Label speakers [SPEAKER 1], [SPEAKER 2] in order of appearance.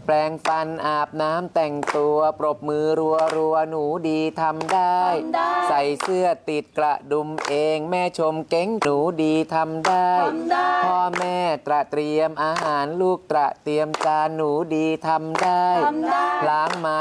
[SPEAKER 1] แปรงฟันอาบน้ำแต่งตัวปรบมือรัวหนูดีทำได้ใส่เสื้อติดกระดุมเองแม่ชมเก่งหนูดีทำได้พ่อแม่เตรียมอาหารลูกเตรียมจานหนูดีทำได้ล้างไม้